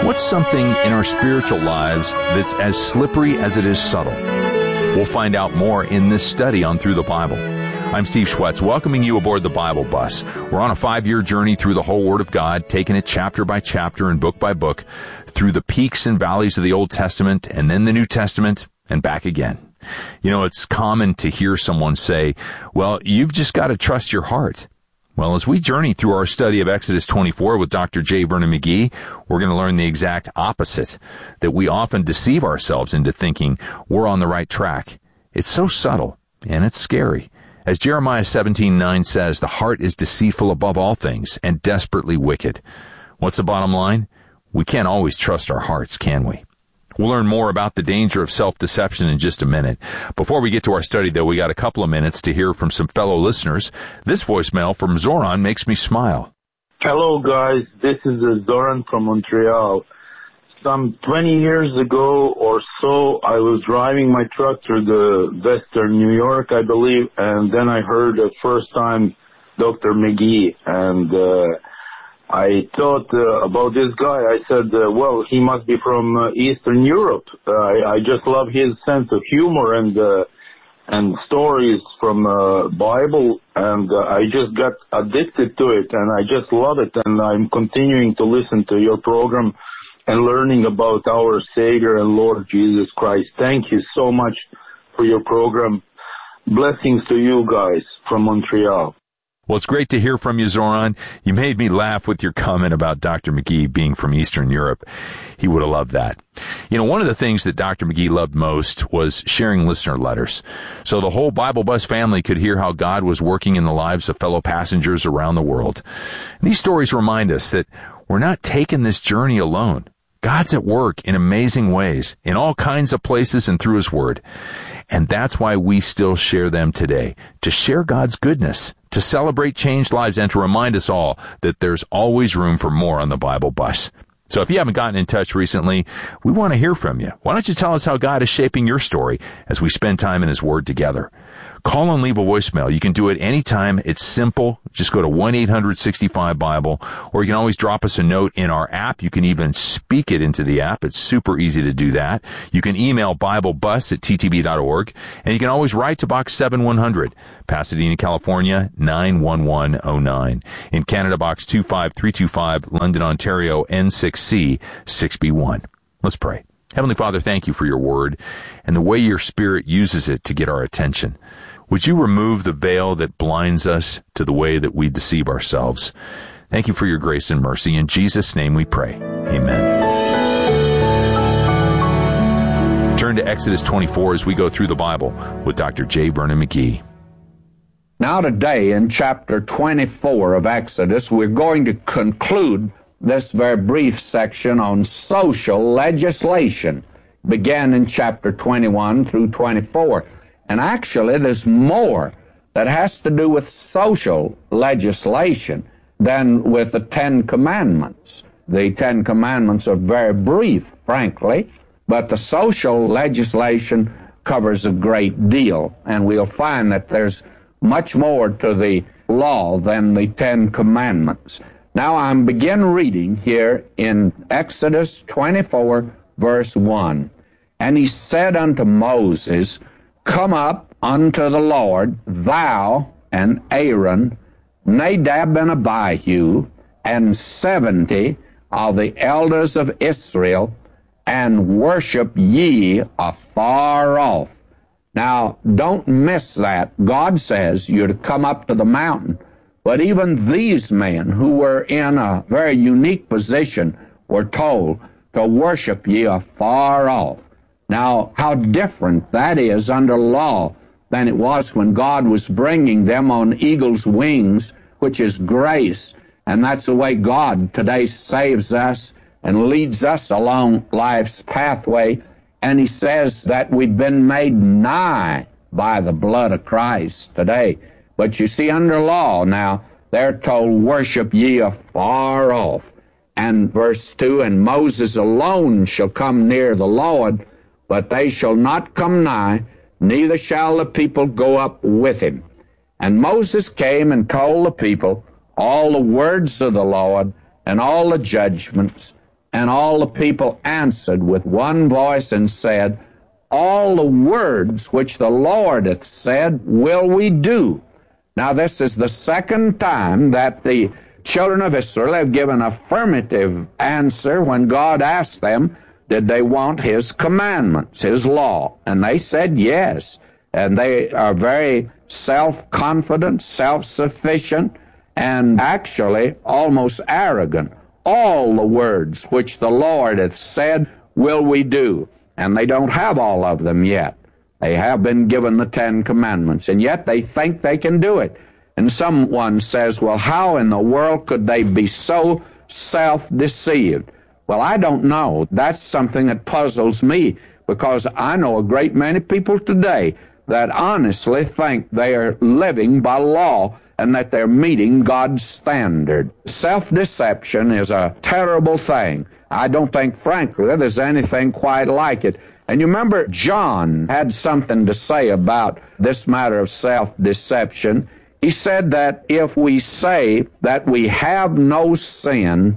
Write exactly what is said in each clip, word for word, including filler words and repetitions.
What's something in our spiritual lives that's as slippery as it is subtle? We'll find out more in this study on Through the Bible. I'm Steve Schwetz, welcoming you aboard the Bible Bus. We're on a five-year journey through the whole Word of God, taking it chapter by chapter and book by book, through the peaks and valleys of the Old Testament and then the New Testament and back again. You know, it's common to hear someone say, well, you've just got to trust your heart. Well, as we journey through our study of Exodus twenty-four with Doctor J. Vernon McGee, we're going to learn the exact opposite, that we often deceive ourselves into thinking we're on the right track. It's so subtle, and it's scary. As Jeremiah seventeen nine says, the heart is deceitful above all things and desperately wicked. What's the bottom line? We can't always trust our hearts, can we? We'll learn more about the danger of self-deception in just a minute. Before we get to our study, though, we got a couple of minutes to hear from some fellow listeners. This voicemail from Zoran makes me smile. Hello, guys. This is Zoran from Montreal. Some twenty years ago or so, I was driving my truck through the western New York, I believe, and then I heard the first time Doctor McGee, and uh, I thought uh, about this guy. I said, uh, well, he must be from uh, Eastern Europe. Uh, I, I just love his sense of humor and uh, and stories from uh, Bible, and uh, I just got addicted to it, and I just love it, and I'm continuing to listen to your program and learning about our Savior and Lord Jesus Christ. Thank you so much for your program. Blessings to you guys from Montreal. Well, it's great to hear from you, Zoran. You made me laugh with your comment about Doctor McGee being from Eastern Europe. He would have loved that. You know, one of the things that Doctor McGee loved most was sharing listener letters. So the whole Bible Bus family could hear how God was working in the lives of fellow passengers around the world. And these stories remind us that we're not taking this journey alone. God's at work in amazing ways, in all kinds of places and through His Word. And that's why we still share them today, to share God's goodness, to celebrate changed lives, and to remind us all that there's always room for more on the Bible Bus. So if you haven't gotten in touch recently, we want to hear from you. Why don't you tell us how God is shaping your story as we spend time in His Word together? Call and leave a voicemail. You can do it anytime. It's simple. Just go to one eight hundred sixty-five Bible, or you can always drop us a note in our app. You can even speak it into the app. It's super easy to do that. You can email BibleBus at t t b dot org, and you can always write to Box seven one hundred, Pasadena, California, nine one one oh nine. In Canada, Box two five three two five, London, Ontario, N six C six B one. Let's pray. Heavenly Father, thank you for your word and the way your Spirit uses it to get our attention. Would you remove the veil that blinds us to the way that we deceive ourselves? Thank you for your grace and mercy. In Jesus' name we pray. Amen. Turn to Exodus twenty-four as we go through the Bible with Doctor J. Vernon McGee. Now today in chapter twenty-four of Exodus, we're going to conclude this very brief section on social legislation. Began in chapter twenty-one through twenty-four. And actually, there's more that has to do with social legislation than with the Ten Commandments. The Ten Commandments are very brief, frankly, but the social legislation covers a great deal, and we'll find that there's much more to the law than the Ten Commandments. Now, I'm begin reading here in Exodus twenty-four, verse one. And he said unto Moses, Come up unto the Lord, thou and Aaron, Nadab and Abihu, and seventy of the elders of Israel, and worship ye afar off. Now, don't miss that. God says you're to come up to the mountain. But even these men, who were in a very unique position, were told to worship ye afar off. Now, how different that is under law than it was when God was bringing them on eagle's wings, which is grace. And that's the way God today saves us and leads us along life's pathway. And He says that we've been made nigh by the blood of Christ today. But you see, under law now, they're told, worship ye afar off. And verse two, and Moses alone shall come near the Lord, but they shall not come nigh, neither shall the people go up with him. And Moses came and told the people all the words of the Lord and all the judgments. And all the people answered with one voice and said, All the words which the Lord hath said will we do. Now this is the second time that the children of Israel have given affirmative answer when God asked them, did they want His commandments, His law? And they said yes. And they are very self-confident, self-sufficient, and actually almost arrogant. All the words which the Lord hath said will we do. And they don't have all of them yet. They have been given the Ten Commandments, and yet they think they can do it. And someone says, well, how in the world could they be so self-deceived? Well, I don't know. That's something that puzzles me, because I know a great many people today that honestly think they are living by law and that they're meeting God's standard. Self-deception is a terrible thing. I don't think, frankly, there's anything quite like it. And you remember John had something to say about this matter of self-deception. He said that if we say that we have no sin,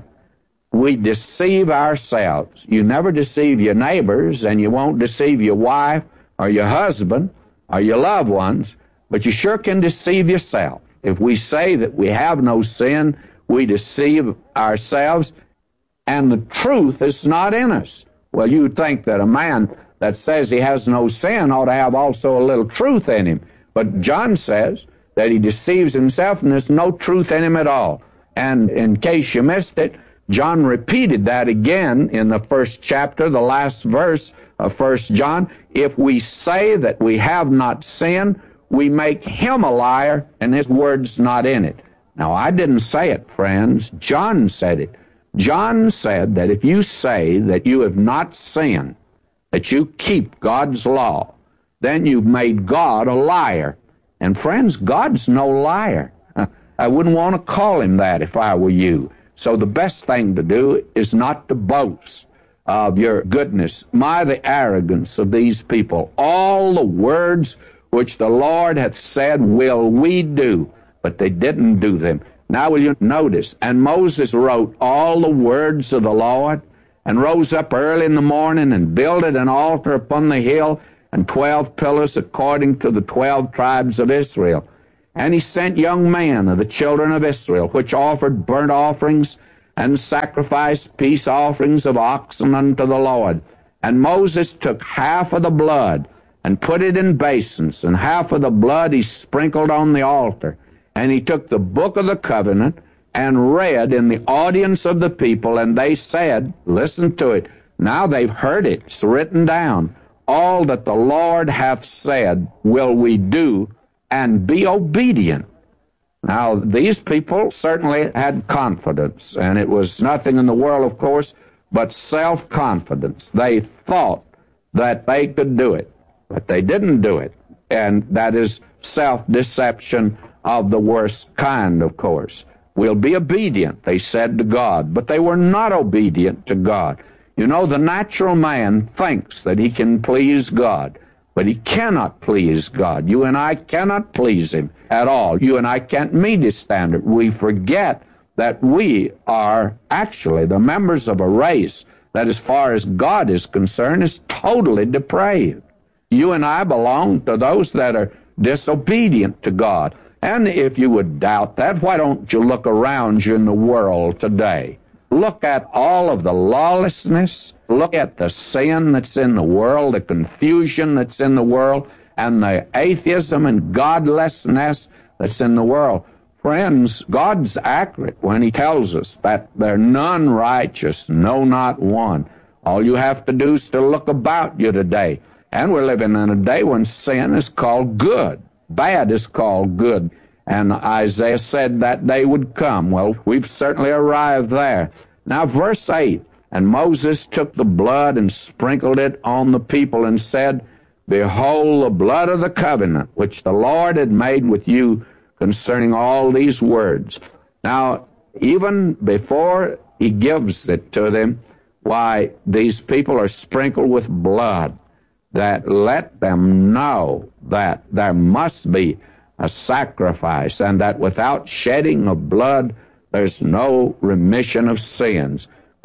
we deceive ourselves. You never deceive your neighbors, and you won't deceive your wife or your husband or your loved ones, but you sure can deceive yourself. If we say that we have no sin, we deceive ourselves, and the truth is not in us. Well, you would think that a man that says he has no sin ought to have also a little truth in him. But John says that he deceives himself and there's no truth in him at all. And in case you missed it, John repeated that again in the first chapter, the last verse of First John. If we say that we have not sinned, we make him a liar, and his word's not in it. Now, I didn't say it, friends. John said it. John said that if you say that you have not sinned, that you keep God's law, then you've made God a liar. And friends, God's no liar. I wouldn't want to call him that if I were you. So the best thing to do is not to boast of your goodness. My, the arrogance of these people. All the words which the Lord hath said will we do, but they didn't do them. Now will you notice, and Moses wrote all the words of the Lord, and rose up early in the morning, and builded an altar upon the hill, and twelve pillars according to the twelve tribes of Israel. And he sent young men of the children of Israel, which offered burnt offerings, and sacrificed peace offerings of oxen unto the Lord. And Moses took half of the blood, and put it in basins, and half of the blood he sprinkled on the altar. And he took the book of the covenant, and read in the audience of the people, and they said, listen to it, now they've heard it, it's written down, all that the Lord hath said will we do, and be obedient. Now, these people certainly had confidence, and it was nothing in the world, of course, but self-confidence. They thought that they could do it, but they didn't do it, and that is self-deception of the worst kind, of course. We'll be obedient, they said to God, but they were not obedient to God. You know, the natural man thinks that he can please God, but he cannot please God. You and I cannot please him at all. You and I can't meet his standard. We forget that we are actually the members of a race that, as far as God is concerned, is totally depraved. You and I belong to those that are disobedient to God. And if you would doubt that, why don't you look around you in the world today? Look at all of the lawlessness. Look at the sin that's in the world, the confusion that's in the world, and the atheism and godlessness that's in the world. Friends, God's accurate when he tells us that there are none righteous, no, not one. All you have to do is to look about you today. And we're living in a day when sin is called good. Bad is called good. And Isaiah said that day would come. Well, we've certainly arrived there. Now, verse eight, and Moses took the blood and sprinkled it on the people and said, Behold the blood of the covenant, which the Lord had made with you concerning all these words. Now, even before he gives it to them, why, these people are sprinkled with blood. That let them know that there must be a sacrifice, and that without shedding of blood, there's no remission of sins.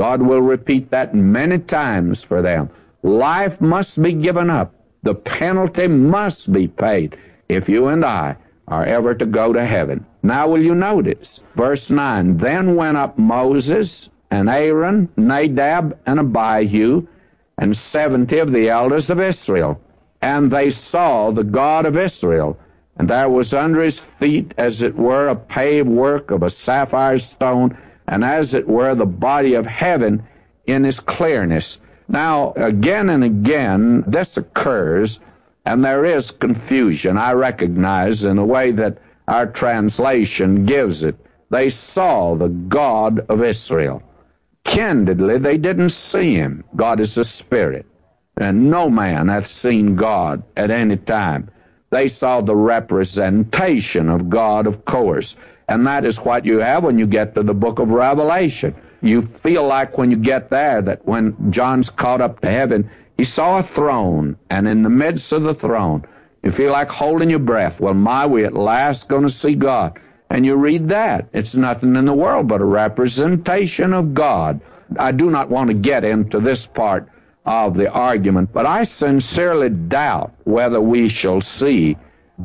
God will repeat that many times for them. Life must be given up. The penalty must be paid if you and I are ever to go to heaven. Now will you notice, verse nine, Then went up Moses and Aaron, Nadab and Abihu, and seventy of the elders of Israel. And they saw the God of Israel, and there was under his feet, as it were, a paved work of a sapphire stone, and as it were, the body of heaven in his clearness. Now, again and again, this occurs, and there is confusion, I recognize, in the way that our translation gives it. They saw the God of Israel. Candidly, they didn't see him. God is a spirit, and no man hath seen God at any time. They saw the representation of God, of course, and that is what you have when you get to the book of Revelation. You feel like when you get there that when John's caught up to heaven, he saw a throne, and in the midst of the throne, you feel like holding your breath. Well, my, we at last going to see God. And you read that. It's nothing in the world but a representation of God. I do not want to get into this part of the argument, but I sincerely doubt whether we shall see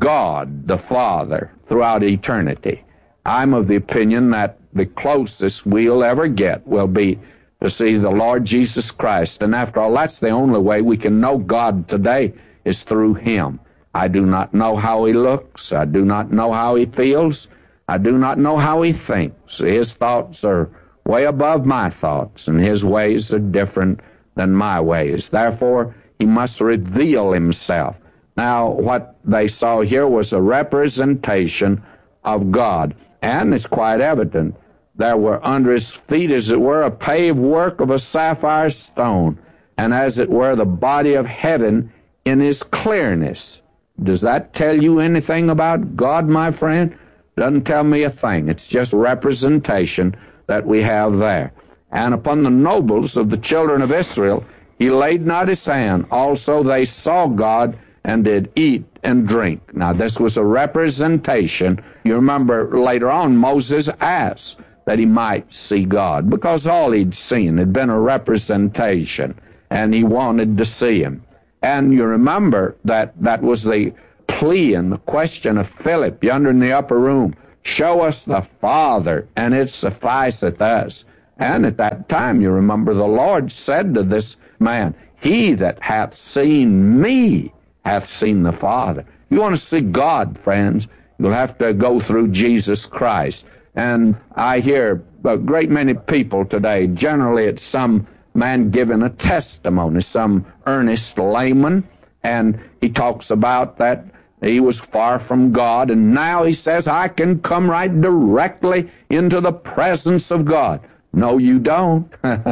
God the Father throughout eternity. I'm of the opinion that the closest we'll ever get will be to see the Lord Jesus Christ. And after all, that's the only way we can know God today is through him. I do not know how he looks. I do not know how he feels. I do not know how he thinks. His thoughts are way above my thoughts, and his ways are different than my ways. Therefore, he must reveal himself. Now, what they saw here was a representation of God, and it's quite evident. There were under his feet, as it were, a paved work of a sapphire stone, and as it were, the body of heaven in his clearness. Does that tell you anything about God, my friend? Doesn't tell me a thing. It's just representation that we have there. And upon the nobles of the children of Israel he laid not his hand. Also they saw God and did eat and drink. Now this was a representation. You remember later on Moses asked that he might see God, because all he'd seen had been a representation, and he wanted to see him. And you remember that that was the plea and the question of Philip yonder in the upper room. Show us the Father, and it sufficeth us. And at that time, you remember, the Lord said to this man, He that hath seen me hath seen the Father. You want to see God, friends, you'll have to go through Jesus Christ. And I hear a great many people today, generally it's some man giving a testimony, some earnest layman, and he talks about that he was far from God, and now he says, I can come right directly into the presence of God. No, you don't.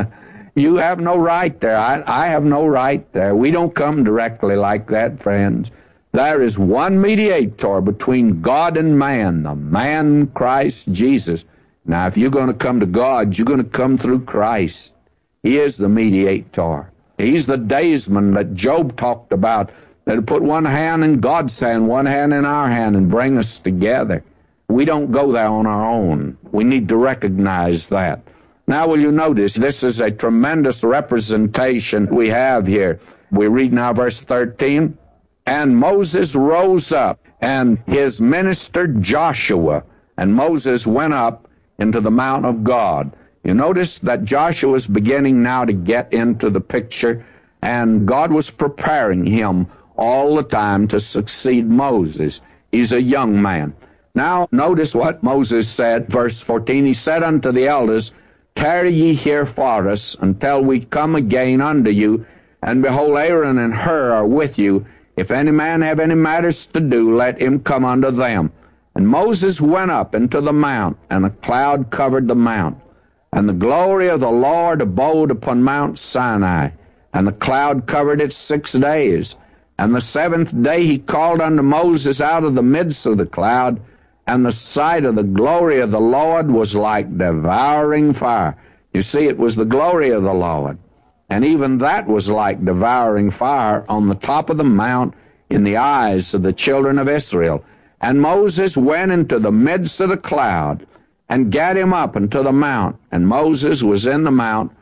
You have no right there. I, I have no right there. We don't come directly like that, friends. There is one mediator between God and man, the man Christ Jesus. Now, if you're going to come to God, you're going to come through Christ. He is the mediator. He's the daysman that Job talked about, that put one hand in God's hand, one hand in our hand, and bring us together. We don't go there on our own. We need to recognize that. Now, will you notice, this is a tremendous representation we have here. We read now verse thirteen. And Moses rose up, and his minister Joshua, and Moses went up into the mount of God. You notice that Joshua is beginning now to get into the picture, and God was preparing him all the time to succeed Moses. He's a young man. Now, notice what Moses said, verse fourteen. He said unto the elders, Tarry ye here for us until we come again unto you, and behold, Aaron and Hur are with you. If any man have any matters to do, let him come unto them. And Moses went up into the mount, and a cloud covered the mount. And the glory of the Lord abode upon Mount Sinai, and the cloud covered it six days. And the seventh day he called unto Moses out of the midst of the cloud, and the sight of the glory of the Lord was like devouring fire. You see, it was the glory of the Lord. And even that was like devouring fire on the top of the mount in the eyes of the children of Israel. And Moses went into the midst of the cloud, and gat him up into the mount. And Moses was in the mount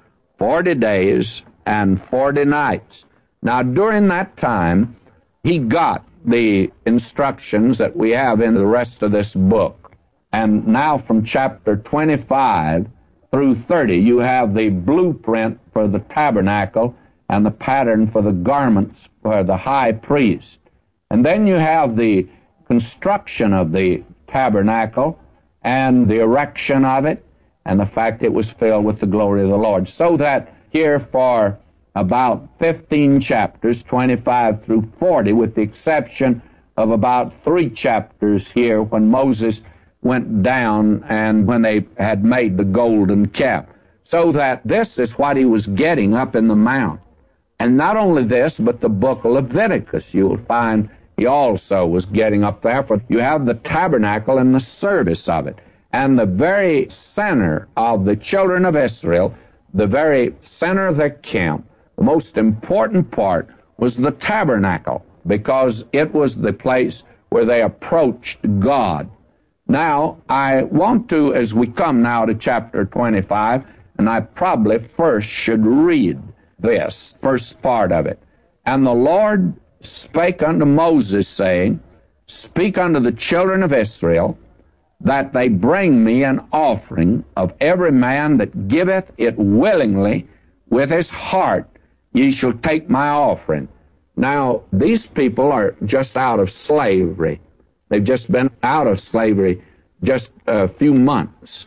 forty days and forty nights. Now, during that time, he got the instructions that we have in the rest of this book. And now from chapter twenty-five through thirty, you have the blueprint for the tabernacle and the pattern for the garments for the high priest. And then you have the construction of the tabernacle and the erection of it and the fact it was filled with the glory of the Lord. So that here for about fifteen chapters, twenty-five through forty, with the exception of about three chapters here when Moses went down and when they had made the golden calf. So that this is what he was getting up in the mount. And not only this, but the book of Leviticus, you'll find he also was getting up there, for you have the tabernacle and the service of it. And the very center of the children of Israel, the very center of their camp, the most important part was the tabernacle, because it was the place where they approached God. Now, I want to, as we come now to chapter twenty-five, and I probably first should read this first part of it. And the Lord spake unto Moses, saying, Speak unto the children of Israel, that they bring me an offering of every man that giveth it willingly with his heart. Ye shall take my offering. Now, these people are just out of slavery. They've just been out of slavery just a few months.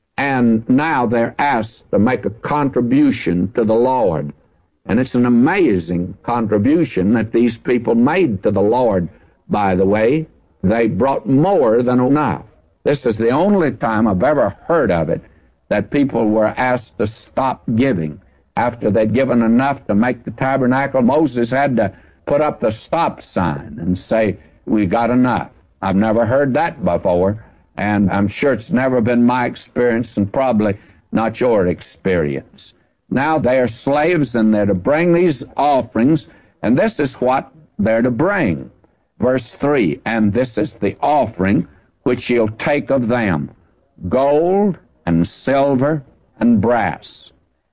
And now they're asked to make a contribution to the Lord. And it's an amazing contribution that these people made to the Lord, by the way. They brought more than enough. This is the only time I've ever heard of it that people were asked to stop giving. After they'd given enough to make the tabernacle, Moses had to put up the stop sign and say, we got enough. I've never heard that before, and I'm sure it's never been my experience and probably not your experience. Now they are slaves, and they're to bring these offerings, and this is what they're to bring. Verse three, and this is the offering which you'll take of them, gold and silver and brass,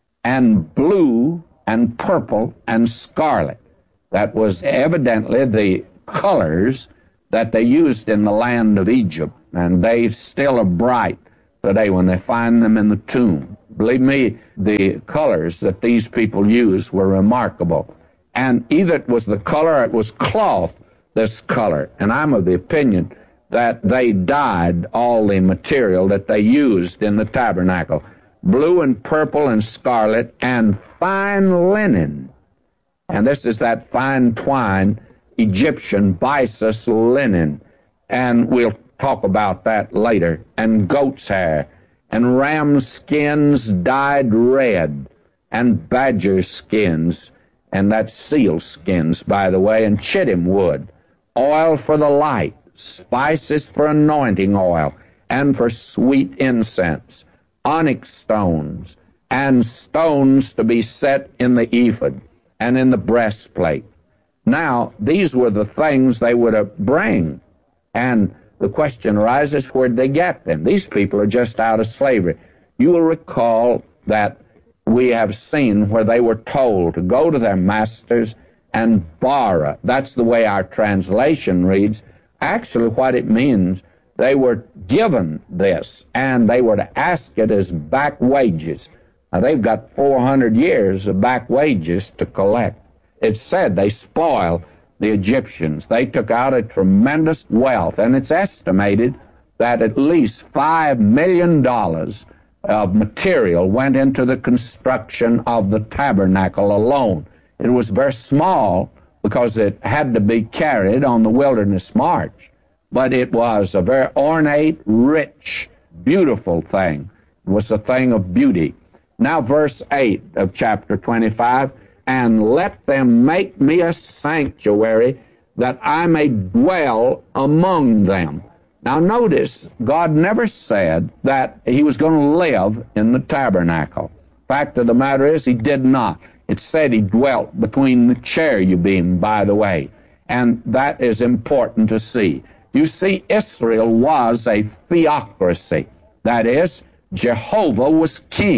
and blue and purple and scarlet. That was evidently the colors that they used in the land of Egypt, and they still are bright today when they find them in the tomb. Believe me, the colors that these people used were remarkable. And either it was the color or it was cloth, this color. And I'm of the opinion that they dyed all the material that they used in the tabernacle. Blue and purple and scarlet and fine linen. And this is that fine twine, Egyptian byssus linen. And we'll talk about that later. And goat's hair, and ram skins dyed red, and badger skins, and that's seal skins, by the way, and chittim wood, oil for the light, spices for anointing oil, and for sweet incense, onyx stones, and stones to be set in the ephod and in the breastplate. Now, these were the things they were to bring, and the question arises, where'd they get them? These people are just out of slavery. You will recall that we have seen where they were told to go to their masters and borrow. That's the way our translation reads. Actually, what it means, they were given this, and they were to ask it as back wages. Now, they've got four hundred years of back wages to collect. It's said they spoiled the Egyptians. They took out a tremendous wealth, and it's estimated that at least five million dollars of material went into the construction of the tabernacle alone. It was very small because it had to be carried on the wilderness march, but it was a very ornate, rich, beautiful thing. It was a thing of beauty. Now verse eight of chapter twenty-five, and let them make me a sanctuary that I may dwell among them. Now notice, God never said that he was going to live in the tabernacle. Fact of the matter is, he did not. It said he dwelt between the cherubim, by the way, and that is important to see. You see, Israel was a theocracy. That is, Jehovah was king,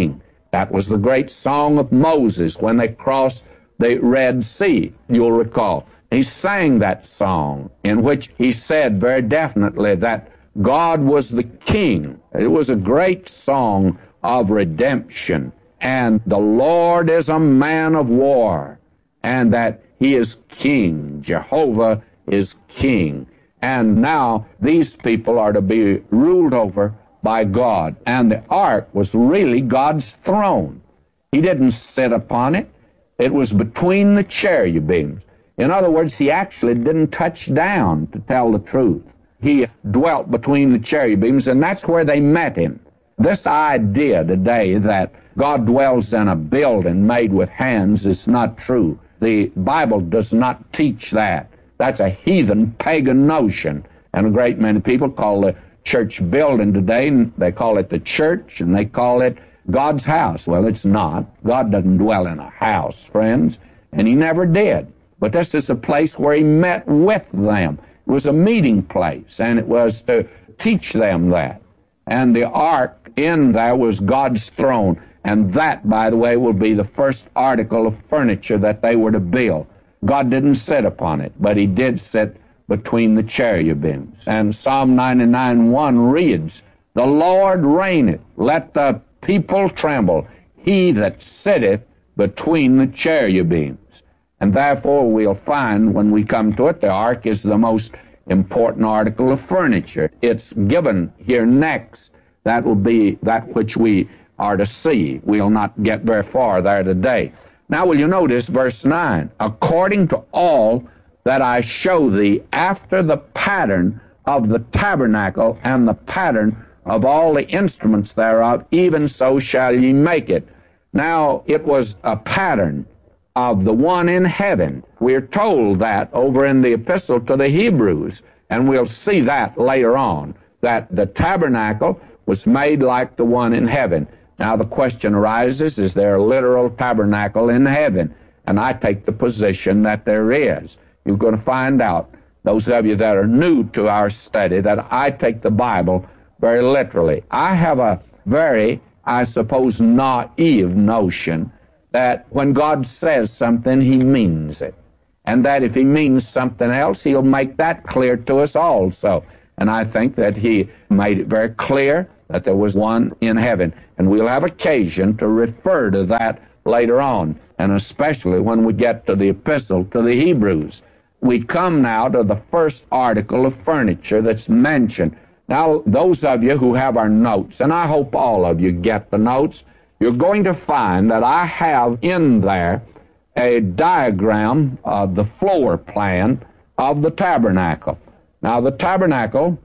That was the great song of Moses when they crossed the Red Sea, you'll recall. He sang that song in which he said very definitely that God was the king. It was a great song of redemption. And the Lord is a man of war, and that he is king. Jehovah is king. And now these people are to be ruled over by God. And the ark was really God's throne. He didn't sit upon it. It was between the cherubims. In other words, he actually didn't touch down, to tell the truth. He dwelt between the cherubims, and that's where they met him. This idea today that God dwells in a building made with hands is not true. The Bible does not teach that. That's a heathen, pagan notion. And a great many people call the church building today, and they call it the church, and they call it God's house. Well, it's not. God doesn't dwell in a house, friends, and he never did. But this is a place where he met with them. It was a meeting place, and it was to teach them that. And the ark in there was God's throne. And that, by the way, will be the first article of furniture that they were to build. God didn't sit upon it, but he did sit between the cherubims. And Psalm ninety-nine one reads, "The Lord reigneth, let the people tremble, he that sitteth between the cherubims." And therefore we'll find when we come to it, the ark is the most important article of furniture. It's given here next. That will be that which we are to see. We'll not get very far there today. Now will you notice verse nine, "According to all that I show thee after the pattern of the tabernacle and the pattern of all the instruments thereof, even so shall ye make it." Now it was a pattern of the one in heaven. We're told that over in the epistle to the Hebrews, and we'll see that later on, that the tabernacle was made like the one in heaven. Now the question arises, is there a literal tabernacle in heaven? And I take the position that there is. You're going to find out, those of you that are new to our study, that I take the Bible very literally. I have a very, I suppose, naive notion that when God says something, he means it. And that if he means something else, he'll make that clear to us also. And I think that he made it very clear that there was one in heaven. And we'll have occasion to refer to that later on, and especially when we get to the epistle to the Hebrews. We come now to the first article of furniture that's mentioned. Now, those of you who have our notes, and I hope all of you get the notes, you're going to find that I have in there a diagram of the floor plan of the tabernacle. Now, the tabernacle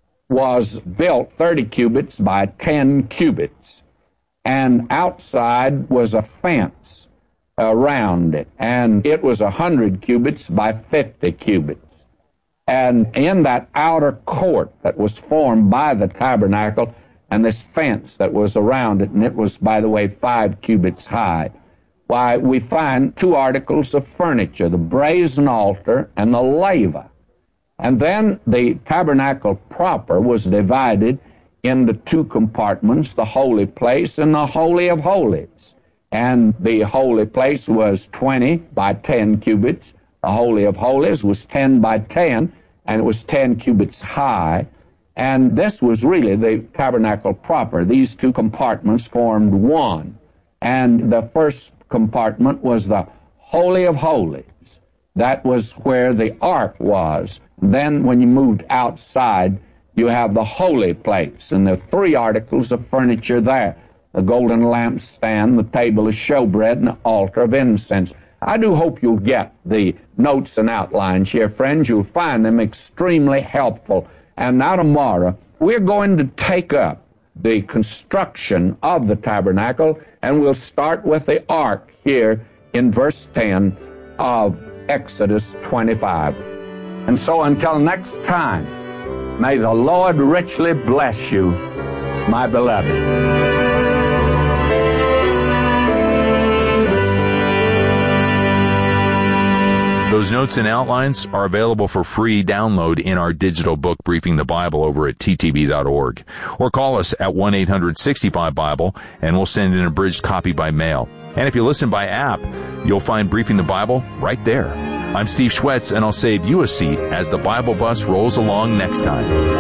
was built thirty cubits by ten cubits, and outside was a fence around it, and it was one hundred cubits by fifty cubits. And in that outer court that was formed by the tabernacle, and this fence that was around it, and it was, by the way, five cubits high, why, we find two articles of furniture, the brazen altar and the laver. And then the tabernacle proper was divided into two compartments, the holy place and the holy of holies. And the holy place was twenty by ten cubits. The holy of holies was ten by ten, and it was ten cubits high. And this was really the tabernacle proper. These two compartments formed one. And the first compartment was the holy of holies. That was where the ark was. Then when you moved outside, you have the holy place, and there are three articles of furniture there: the golden lampstand, the table of showbread, and the altar of incense. I do hope you'll get the notes and outlines here, friends. You'll find them extremely helpful. And now tomorrow, we're going to take up the construction of the tabernacle, and we'll start with the ark here in verse ten of Exodus twenty-five. And so until next time, may the Lord richly bless you, my beloved. Those notes and outlines are available for free download in our digital book, Briefing the Bible, over at t t b dot org. Or call us at one eight hundred sixty-five Bible, and we'll send an abridged copy by mail. And if you listen by app, you'll find Briefing the Bible right there. I'm Steve Schwetz, and I'll save you a seat as the Bible bus rolls along next time.